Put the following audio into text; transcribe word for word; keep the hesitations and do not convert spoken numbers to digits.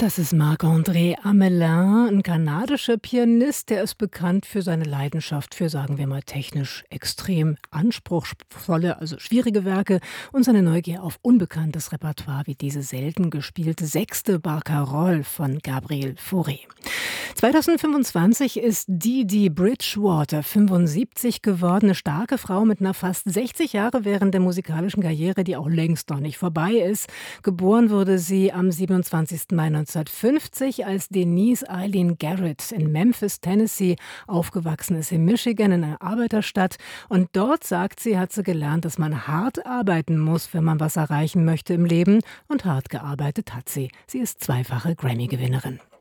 Das ist Marc-André Amelin, ein kanadischer Pianist, der ist bekannt für seine Leidenschaft für, sagen wir mal, technisch extrem anspruchsvolle, also schwierige Werke und seine Neugier auf unbekanntes Repertoire wie diese selten gespielte sechste Barcarolle von Gabriel Fauré. zweitausendfünfundzwanzig ist Dee Bridgewater fünfundsiebzig geworden, eine starke Frau mit einer fast sechzig Jahre während der musikalischen Karriere, die auch längst noch nicht vorbei ist. Geboren wurde sie am siebenundzwanzigsten Mai neunzehnhundertfünfzig als Denise Eileen Garrett in Memphis, Tennessee. Aufgewachsen ist in Michigan, in einer Arbeiterstadt. Und dort, sagt sie, hat sie gelernt, dass man hart arbeiten muss, wenn man was erreichen möchte im Leben. Und hart gearbeitet hat sie. Sie ist zweifache Grammy-Gewinnerin.